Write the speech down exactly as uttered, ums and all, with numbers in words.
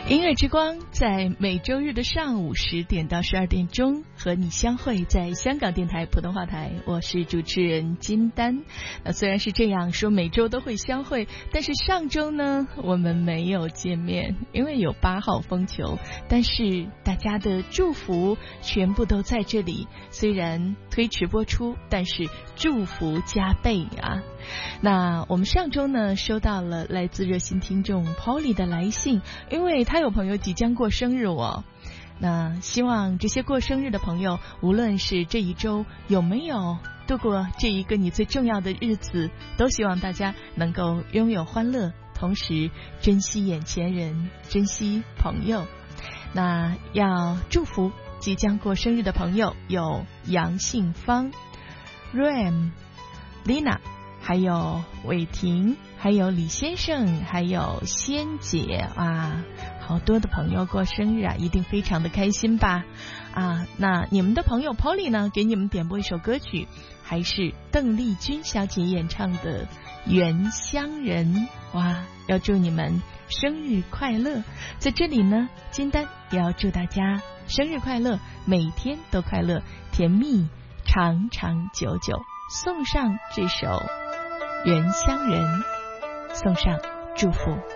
音乐之光在每周日的上午十点到十二点钟和你相会在香港电台普通话台，我是主持人金丹。那虽然是这样说每周都会相会，但是上周呢我们没有见面，因为有八号风球，但是大家的祝福全部都在这里，虽然推迟播出，但是祝福加倍啊。那我们上周呢收到了来自热心听众 Polly 的来信，因为他有朋友即将过生日哦。那希望这些过生日的朋友，无论是这一周有没有度过这一个你最重要的日子，都希望大家能够拥有欢乐，同时珍惜眼前人，珍惜朋友。那要祝福即将过生日的朋友有杨信芳、Ram、Lina，还有伟霆，还有李先生，还有仙姐啊，好多的朋友过生日啊，一定非常的开心吧啊！那你们的朋友 Polly 呢，给你们点播一首歌曲，还是邓丽君小姐演唱的《原乡人》。哇，要祝你们生日快乐！在这里呢，金丹也要祝大家生日快乐，每天都快乐，甜蜜长长久久。送上这首《原乡人》，送上祝福。